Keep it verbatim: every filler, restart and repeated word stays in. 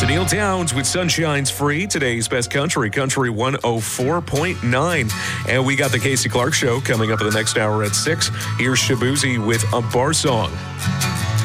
To Neil Downs with Sunshine's Free, today's best country, Country one oh four point nine. And we got the Casey Clark Show coming up in the next hour at six. Here's Shabuzi with a bar song.